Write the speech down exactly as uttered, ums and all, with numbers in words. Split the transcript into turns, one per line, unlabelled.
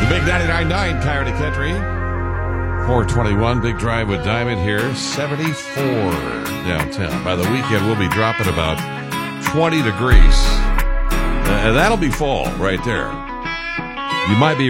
The big ninety-nine point nine Coyote Country. four twenty-one, Big Drive with Diamond here. seventy-four downtown. By the weekend, we'll be dropping about twenty degrees. Uh, that'll be fall right there. You might be